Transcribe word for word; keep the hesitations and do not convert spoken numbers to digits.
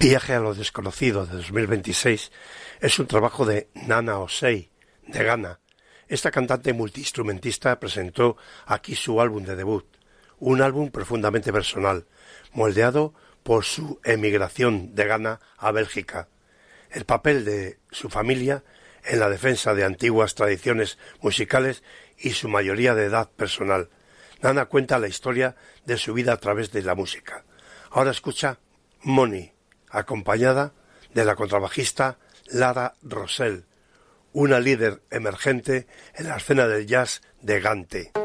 Viaje a lo desconocido de dos mil veintiséis es un trabajo de Nana Osei, de Ghana. Esta cantante multiinstrumentista presentó aquí su álbum de debut, un álbum profundamente personal, moldeado por su emigración de Ghana a Bélgica, el papel de su familia en la defensa de antiguas tradiciones musicales y su mayoría de edad personal. Nana cuenta la historia de su vida a través de la música. Ahora escucha Money, acompañada de la contrabajista Lara Rosell, una líder emergente en la escena del jazz de Gante.